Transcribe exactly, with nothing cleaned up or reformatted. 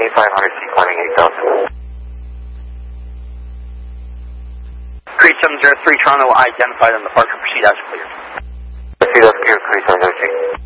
five hundred, sequencing eight thousand. Creed seven zero three Toronto, identified on the departure, proceed as cleared. Proceed as cleared, Creed seven zero three.